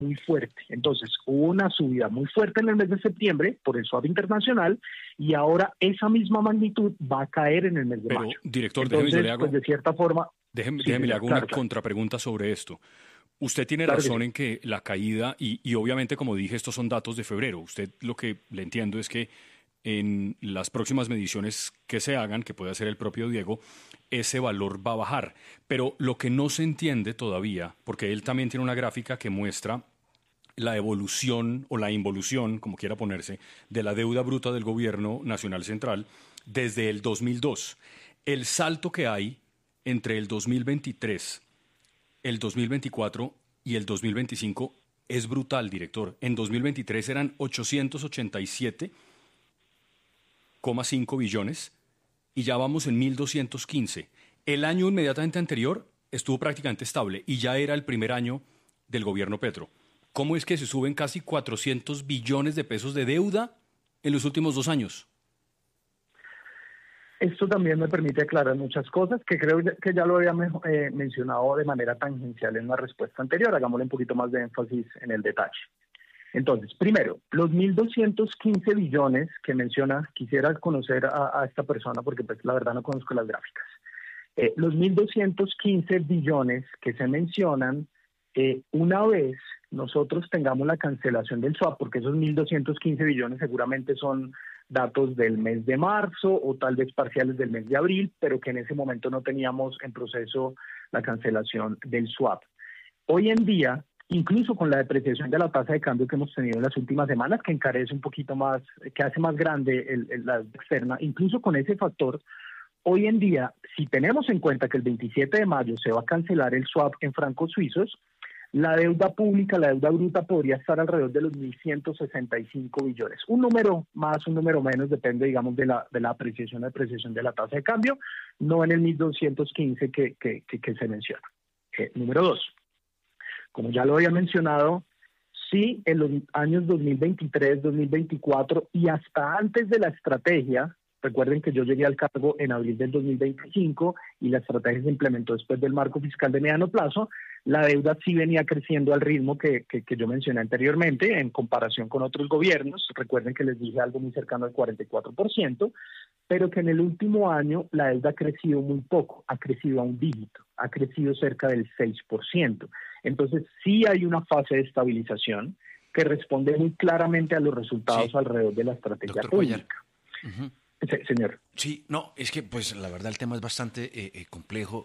muy fuerte. Entonces, hubo una subida muy fuerte en el mes de septiembre por el swap internacional y ahora esa misma magnitud va a caer en el mes de mayo. Pero, director, Entonces, déjeme, yo le hago, pues de cierta forma... déjeme le hago una contrapregunta sobre esto. Usted tiene razón en que la caída, y obviamente, como dije, estos son datos de febrero. Usted lo que le entiendo es que en las próximas mediciones que se hagan, que puede hacer el propio Diego, ese valor va a bajar. Pero lo que no se entiende todavía, porque él también tiene una gráfica que muestra la evolución o la involución, como quiera ponerse, de la deuda bruta del gobierno nacional central desde el 2002. El salto que hay entre el 2023, el 2024 y el 2025 es brutal, director. En 2023 eran 887,5 billones y ya vamos en 1.215. El año inmediatamente anterior estuvo prácticamente estable y ya era el primer año del gobierno Petro. ¿Cómo es que se suben casi 400 billones de pesos de deuda en los últimos 2 años? Esto también me permite aclarar muchas cosas que creo que ya lo había mencionado de manera tangencial en la respuesta anterior. Hagámosle un poquito más de énfasis en el detalle. Entonces, primero, los 1.215 billones que menciona, quisiera conocer a esta persona porque pues la verdad no conozco las gráficas. Los 1.215 billones que se mencionan, una vez nosotros tengamos la cancelación del swap, porque esos 1.215 billones seguramente son datos del mes de marzo o tal vez parciales del mes de abril, pero que en ese momento no teníamos en proceso la cancelación del swap. Hoy en día, incluso con la depreciación de la tasa de cambio que hemos tenido en las últimas semanas, que encarece un poquito más, que hace más grande la externa, incluso con ese factor, hoy en día, si tenemos en cuenta que el 27 de mayo se va a cancelar el swap en francos suizos, la deuda pública, la deuda bruta podría estar alrededor de los 1.165 billones. Un número más, un número menos, depende, digamos, de la apreciación o depreciación de la tasa de cambio, no en el 1.215 que se menciona. Número 2. Como ya lo había mencionado, sí, en los años 2023, 2024 y hasta antes de la estrategia, recuerden que yo llegué al cargo en abril del 2025 y la estrategia se implementó después del marco fiscal de mediano plazo, la deuda sí venía creciendo al ritmo que yo mencioné anteriormente en comparación con otros gobiernos. Recuerden que les dije algo muy cercano al 44%, pero que en el último año la deuda ha crecido muy poco, ha crecido a un dígito, ha crecido cerca del 6%. Entonces sí hay una fase de estabilización que responde muy claramente a los resultados alrededor de la estrategia pública. Señor. Sí, no, es que pues la verdad el tema es bastante complejo,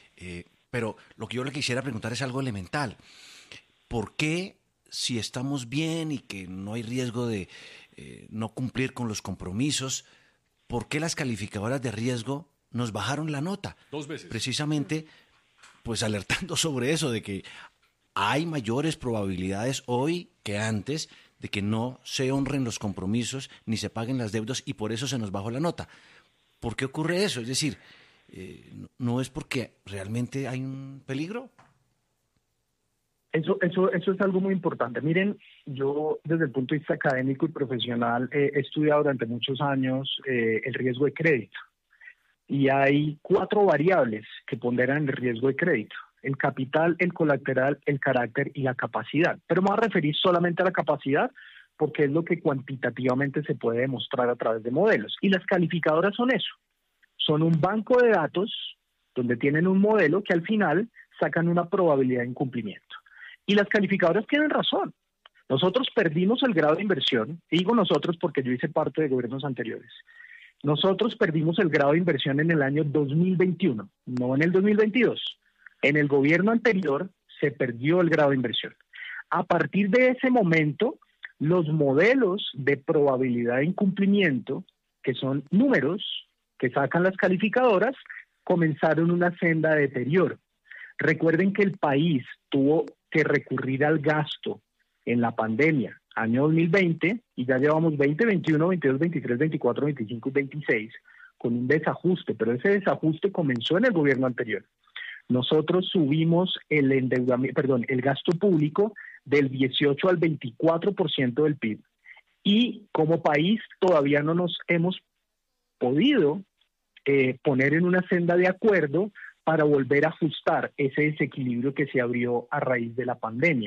pero lo que yo le quisiera preguntar es algo elemental. ¿Por qué, si estamos bien y que no hay riesgo de no cumplir con los compromisos, por qué las calificadoras de riesgo nos bajaron la nota? 2 veces. Precisamente, pues alertando sobre eso, de que hay mayores probabilidades hoy que antes de que no se honren los compromisos ni se paguen las deudas y por eso se nos bajó la nota. ¿Por qué ocurre eso? Es decir, ¿no es porque realmente hay un peligro? Eso es algo muy importante. Miren, yo desde el punto de vista académico y profesional he estudiado durante muchos años el riesgo de crédito y hay 4 variables que ponderan el riesgo de crédito: el capital, el colateral, el carácter y la capacidad. Pero me voy a referir solamente a la capacidad porque es lo que cuantitativamente se puede demostrar a través de modelos. Y las calificadoras son eso. Son un banco de datos donde tienen un modelo que al final sacan una probabilidad de incumplimiento. Y las calificadoras tienen razón. Nosotros perdimos el grado de inversión, y digo nosotros porque yo hice parte de gobiernos anteriores. Nosotros perdimos el grado de inversión en el año 2021, no en el 2022. En el gobierno anterior se perdió el grado de inversión. A partir de ese momento, los modelos de probabilidad de incumplimiento, que son números que sacan las calificadoras, comenzaron una senda de deterioro. Recuerden que el país tuvo que recurrir al gasto en la pandemia, año 2020, y ya llevamos 20, 21, 22, 23, 24, 25 y 26, con un desajuste, pero ese desajuste comenzó en el gobierno anterior. Nosotros subimos el gasto público del 18 al 24% del PIB. Y como país todavía no nos hemos podido poner en una senda de acuerdo para volver a ajustar ese desequilibrio que se abrió a raíz de la pandemia.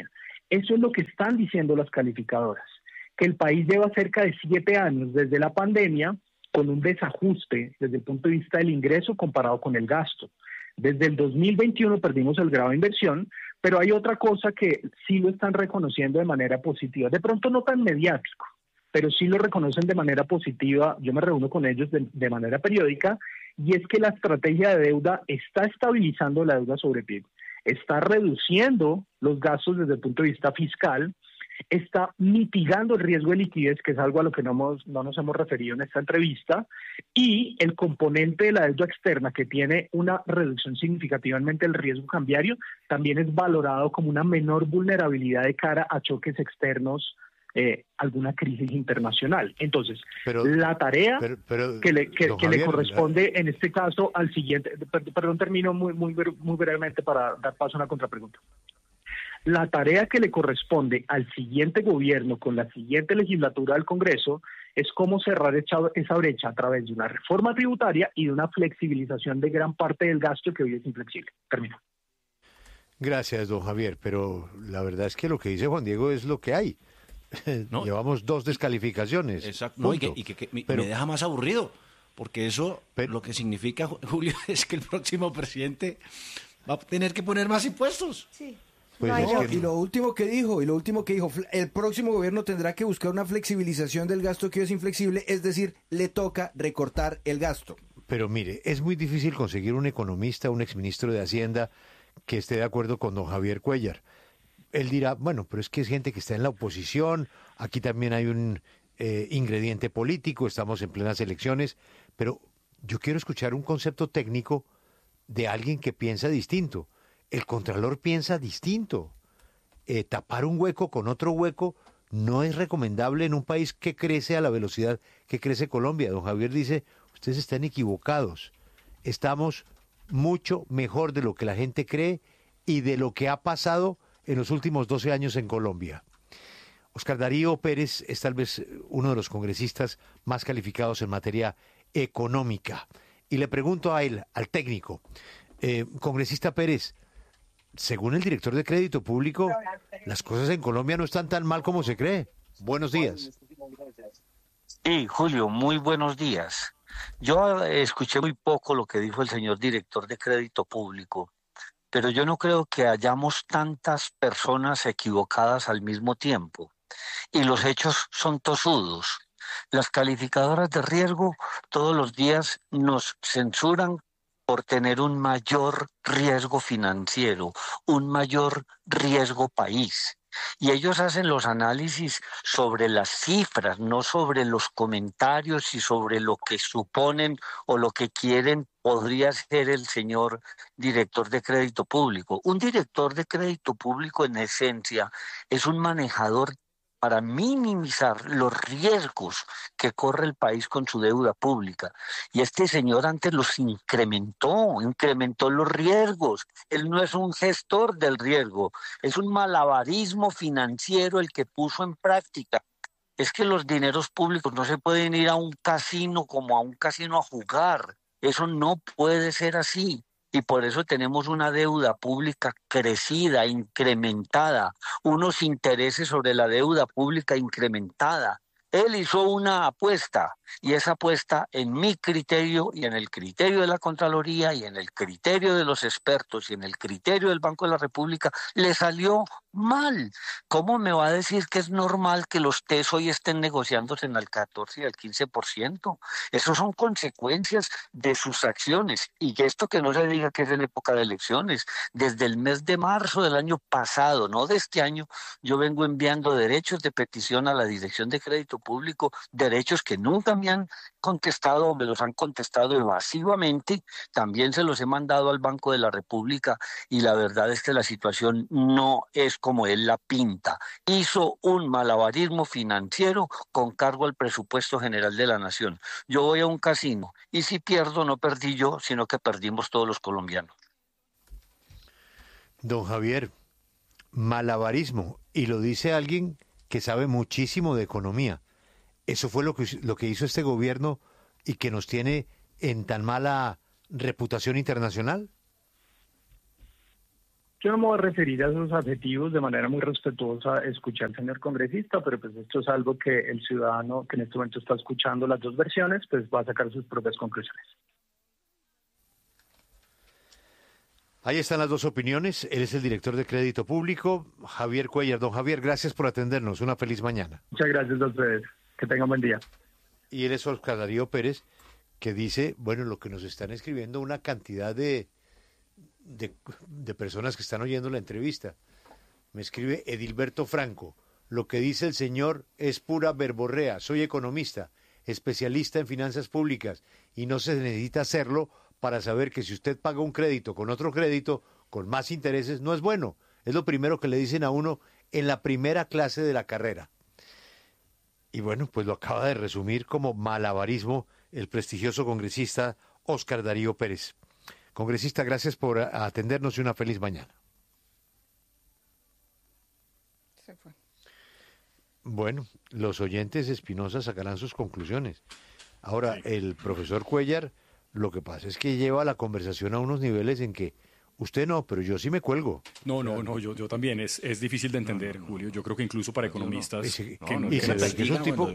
Eso es lo que están diciendo las calificadoras, que el país lleva cerca de 7 años desde la pandemia con un desajuste desde el punto de vista del ingreso comparado con el gasto. Desde el 2021 perdimos el grado de inversión, pero hay otra cosa que sí lo están reconociendo de manera positiva, de pronto no tan mediático, pero sí lo reconocen de manera positiva. Yo me reúno con ellos de manera periódica, y es que la estrategia de deuda está estabilizando la deuda sobre PIB, está reduciendo los gastos desde el punto de vista fiscal, está mitigando el riesgo de liquidez, que es algo a lo que no nos hemos referido en esta entrevista, y el componente de la deuda externa, que tiene una reducción significativamente del riesgo cambiario, también es valorado como una menor vulnerabilidad de cara a choques externos, alguna crisis internacional. Entonces, la tarea que le corresponde en este caso al siguiente, perdón, termino muy brevemente para dar paso a una contrapregunta. La tarea que le corresponde al siguiente gobierno con la siguiente legislatura del Congreso es cómo cerrar esa brecha a través de una reforma tributaria y de una flexibilización de gran parte del gasto que hoy es inflexible. Termino. Gracias, don Javier, pero la verdad es que lo que dice Juan Diego es lo que hay. No, llevamos 2 descalificaciones. Exacto. No, y que me deja más aburrido, porque eso lo que significa, Julio, es que el próximo presidente va a tener que poner más impuestos. Sí. Pues y lo último que dijo, el próximo gobierno tendrá que buscar una flexibilización del gasto que es inflexible, es decir, le toca recortar el gasto. Pero mire, es muy difícil conseguir un economista, un exministro de Hacienda que esté de acuerdo con don Javier Cuéllar. Él dirá, bueno, pero es que es gente que está en la oposición, aquí también hay un ingrediente político, estamos en plenas elecciones, pero yo quiero escuchar un concepto técnico de alguien que piensa distinto. El Contralor piensa distinto. Tapar un hueco con otro hueco no es recomendable en un país que crece a la velocidad que crece Colombia. Don Javier dice, ustedes están equivocados. Estamos mucho mejor de lo que la gente cree y de lo que ha pasado en los últimos 12 años en Colombia. Óscar Darío Pérez es tal vez uno de los congresistas más calificados en materia económica. Y le pregunto a él, al técnico, congresista Pérez, según el director de Crédito Público, las cosas en Colombia no están tan mal como se cree. Buenos días. Sí, Julio, muy buenos días. Yo escuché muy poco lo que dijo el señor director de Crédito Público, pero yo no creo que hayamos tantas personas equivocadas al mismo tiempo. Y los hechos son tosudos. Las calificadoras de riesgo todos los días nos censuran por tener un mayor riesgo financiero, un mayor riesgo país. Y ellos hacen los análisis sobre las cifras, no sobre los comentarios y sobre lo que suponen o lo que quieren podría ser el señor director de Crédito Público. Un director de Crédito Público, en esencia, es un manejador para minimizar los riesgos que corre el país con su deuda pública. Y este señor antes los incrementó los riesgos. Él no es un gestor del riesgo, es un malabarismo financiero el que puso en práctica. Es que los dineros públicos no se pueden ir a un casino como a un casino a jugar. Eso no puede ser así. Y por eso tenemos una deuda pública crecida, incrementada, unos intereses sobre la deuda pública incrementada. Él hizo una apuesta, y esa apuesta, en mi criterio y en el criterio de la Contraloría y en el criterio de los expertos y en el criterio del Banco de la República, le salió mal. ¿Cómo me va a decir que es normal que los TES hoy estén negociándose en el 14 y el 15%? Esas son consecuencias de sus acciones. Y esto que no se diga que es en época de elecciones. Desde el mes de marzo del año pasado, no de este año, yo vengo enviando derechos de petición a la Dirección de Crédito Público, derechos que nunca me han contestado o me los han contestado evasivamente. También se los he mandado al Banco de la República, y la verdad es que la situación no es como él la pinta. Hizo un malabarismo financiero con cargo al presupuesto general de la nación. Yo voy a un casino y si pierdo, no perdí yo, sino que perdimos todos los colombianos. Don Javier, malabarismo, y lo dice alguien que sabe muchísimo de economía. ¿Eso fue lo que hizo este gobierno y que nos tiene en tan mala reputación internacional? Yo no me voy a referir a esos adjetivos de manera muy respetuosa, escuchar al señor congresista, pero pues esto es algo que el ciudadano que en este momento está escuchando las dos versiones, pues va a sacar sus propias conclusiones. Ahí están las dos opiniones. Él es el director de Crédito Público, Javier Cuéllar. Don Javier, gracias por atendernos. Una feliz mañana. Muchas gracias a ustedes. Que tengan buen día. Y él es Oscar Darío Pérez, que dice, bueno, lo que nos están escribiendo una cantidad de personas que están oyendo la entrevista. Me escribe Edilberto Franco. Lo que dice el señor es pura verborrea. Soy economista, especialista en finanzas públicas, y no se necesita hacerlo para saber que si usted paga un crédito con otro crédito, con más intereses, no es bueno. Es lo primero que le dicen a uno en la primera clase de la carrera. Y bueno, pues lo acaba de resumir como malabarismo el prestigioso congresista Oscar Darío Pérez. Congresista, gracias por atendernos y una feliz mañana. Se fue. Bueno, los oyentes Espinosa sacarán sus conclusiones. Ahora, el profesor Cuéllar, lo que pasa es que lleva la conversación a unos niveles en que usted no, pero yo sí me cuelgo. No, yo también. Es difícil de entender, Julio. Yo creo que incluso para economistas y se ve que es un tipo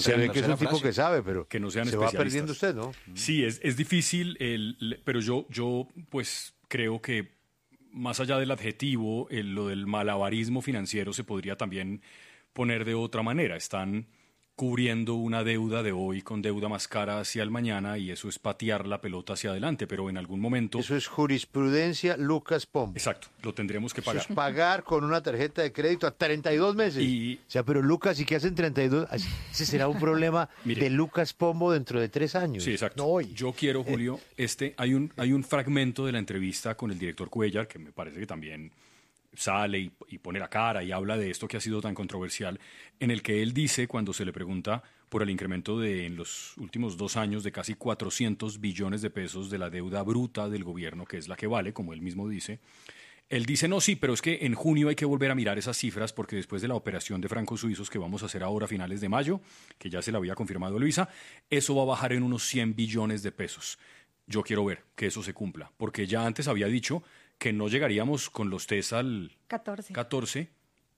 que sabe, pero que no sean se va perdiendo usted, ¿no? Sí, es difícil, pero yo pues creo que más allá del adjetivo, lo del malabarismo financiero se podría también poner de otra manera. Están cubriendo una deuda de hoy con deuda más cara hacia el mañana, y eso es patear la pelota hacia adelante, pero en algún momento... Eso es jurisprudencia Lucas Pombo. Exacto, lo tendremos que pagar. Eso es pagar con una tarjeta de crédito a 32 meses. O sea, pero Lucas, ¿y qué hacen 32? Ese será un problema de Lucas Pombo dentro de 3 años. Sí, exacto. No hoy. Yo quiero, Julio, hay un fragmento de la entrevista con el director Cuéllar, que me parece que también sale y pone la cara y habla de esto que ha sido tan controversial, en el que él dice, cuando se le pregunta por el incremento en los últimos 2 años de casi 400 billones de pesos de la deuda bruta del gobierno, que es la que vale, como él mismo dice, él dice, no, sí, pero es que en junio hay que volver a mirar esas cifras, porque después de la operación de francos suizos que vamos a hacer ahora a finales de mayo, que ya se la había confirmado Luisa, eso va a bajar en unos 100 billones de pesos. Yo quiero ver que eso se cumpla, porque ya antes había dicho que no llegaríamos con los test al 14,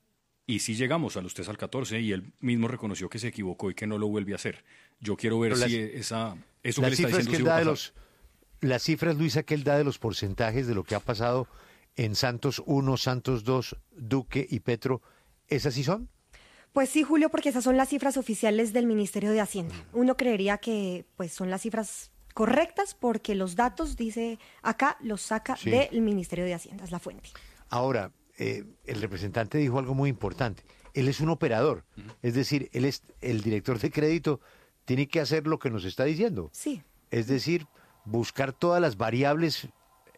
y sí llegamos a los test al 14, y él mismo reconoció que se equivocó y que no lo vuelve a hacer. Yo quiero ver si eso que le está diciendo sí va a pasar. Las cifras, Luisa, que él da de los porcentajes de lo que ha pasado en Santos 1, Santos 2, Duque y Petro, ¿esas sí son? Pues sí, Julio, porque esas son las cifras oficiales del Ministerio de Hacienda. Uno creería que pues son las cifras correctas, porque los datos, dice acá, los saca del Ministerio de Hacienda, es la fuente. Ahora, el representante dijo algo muy importante. Él es un operador, es decir, él es el director de crédito, tiene que hacer lo que nos está diciendo. Sí. Es decir, buscar todas las variables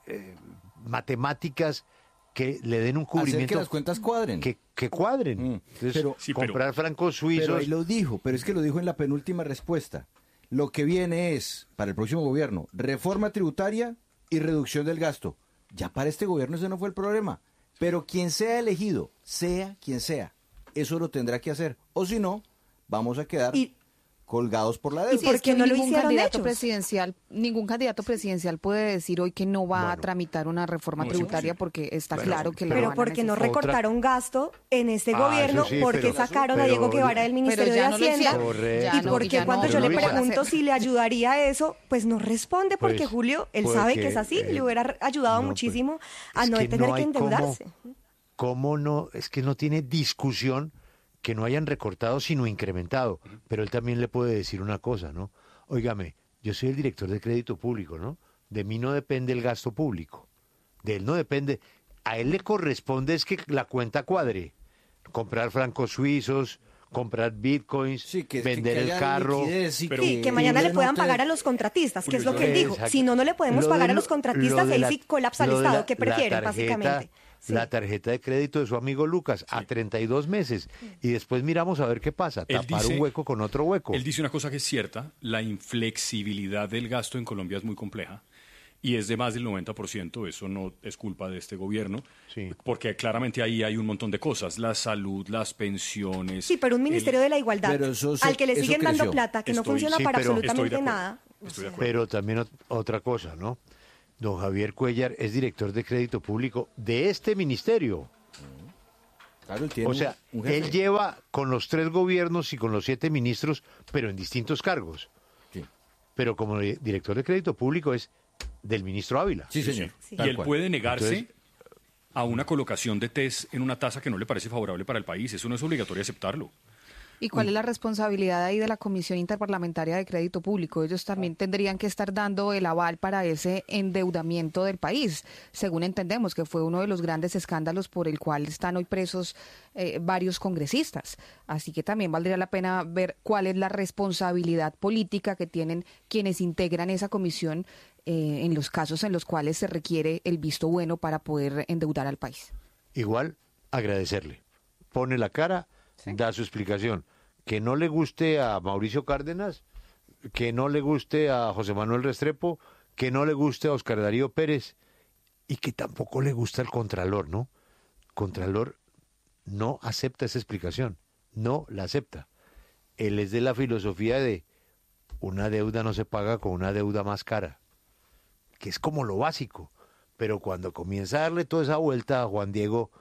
matemáticas que le den un cubrimiento. Hacer que las cuentas cuadren. Que cuadren. Entonces, comprar francos suizos. Pero ahí lo dijo, pero es que lo dijo en la penúltima respuesta. Lo que viene es, para el próximo gobierno, reforma tributaria y reducción del gasto. Ya para este gobierno ese no fue el problema. Pero quien sea elegido, sea quien sea, eso lo tendrá que hacer. O si no, vamos a quedar colgados por la deuda. ¿Y por qué no lo hicieron Ningún candidato presidencial puede decir hoy que no va a tramitar una reforma tributaria, porque está claro que pero porque no recortaron gasto en este gobierno, porque sacaron a Diego Guevara del Ministerio de Hacienda, y porque cuando yo le pregunto si le ayudaría a eso, pues no responde, porque Julio, él sabe que es así, le hubiera ayudado muchísimo a no tener que endeudarse. ¿Cómo no? Es que no tiene discusión que no hayan recortado sino incrementado, pero él también le puede decir una cosa, ¿no? Óigame, yo soy el director de crédito público, ¿no? De mí no depende el gasto público, de él no depende, a él le corresponde es que la cuenta cuadre, comprar francos suizos, comprar bitcoins, vender el carro. Que mañana le puedan pagar a los contratistas, que es lo que él dijo. Si no, no le podemos pagar a los contratistas, ahí sí colapsa el Estado, que prefieren, básicamente. La tarjeta de crédito de su amigo Lucas a 32 meses, y después miramos a ver qué pasa, tapar un hueco con otro hueco. Él dice una cosa que es cierta, la inflexibilidad del gasto en Colombia es muy compleja, y es de más del 90%, eso no es culpa de este gobierno, porque claramente ahí hay un montón de cosas, la salud, las pensiones. Sí, pero un Ministerio de la Igualdad, al que le siguen dando plata, que no funciona para absolutamente nada. Pero también otra cosa, ¿no? don Javier Cuéllar es director de crédito público de este ministerio. Claro, él tiene o sea, él lleva con los 3 gobiernos y con los 7 ministros, pero en distintos cargos. Sí. Pero como director de crédito público es del ministro Ávila. Sí, señor. Sí. Y él puede negarse a una colocación de test en una tasa que no le parece favorable para el país. Eso no es obligatorio aceptarlo. ¿Y cuál es la responsabilidad ahí de la Comisión Interparlamentaria de Crédito Público? Ellos también tendrían que estar dando el aval para ese endeudamiento del país, según entendemos que fue uno de los grandes escándalos por el cual están hoy presos varios congresistas. Así que también valdría la pena ver cuál es la responsabilidad política que tienen quienes integran esa comisión en los casos en los cuales se requiere el visto bueno para poder endeudar al país. Igual, agradecerle. Pone la cara, ¿sí? Da su explicación. Que no le guste a Mauricio Cárdenas, que no le guste a José Manuel Restrepo, que no le guste a Oscar Darío Pérez y que tampoco le gusta el Contralor, ¿no? Contralor no acepta esa explicación, no la acepta. Él es de la filosofía de una deuda no se paga con una deuda más cara, que es como lo básico, pero cuando comienza a darle toda esa vuelta a Juan Diego,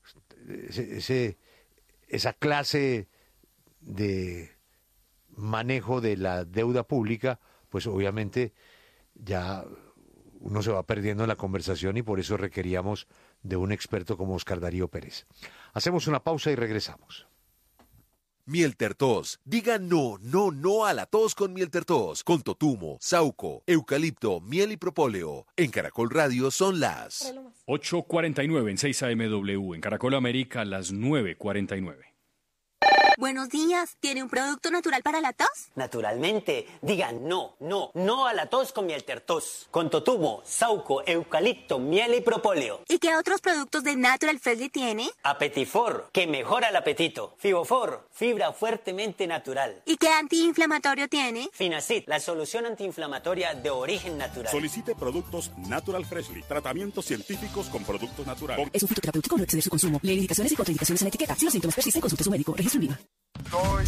esa clase de manejo de la deuda pública, pues obviamente ya uno se va perdiendo en la conversación y por eso requeríamos de un experto como Oscar Darío Pérez. Hacemos una pausa y regresamos. Miel Tertos. Diga no, no, no a la tos con Miel Tertos. Con totumo, sauco, eucalipto, miel y propóleo. En Caracol Radio son las 8:49 en 6 AMW. En Caracol América, las 9:49. Buenos días, ¿tiene un producto natural para la tos? Naturalmente, diga no, no, no a la tos con Miel Tertos. Con totumo, sauco, eucalipto, miel y propóleo. ¿Y qué otros productos de Natural Freshly tiene? Apetifor, que mejora el apetito. Fibofor, fibra fuertemente natural. ¿Y qué antiinflamatorio tiene? Finacid, la solución antiinflamatoria de origen natural. Solicite productos Natural Freshly, tratamientos científicos con productos naturales. Es un fitoterapéutico, no exceder su consumo. Lee indicaciones y contraindicaciones en la etiqueta. Si los síntomas persisten, consulte a su médico. Registro en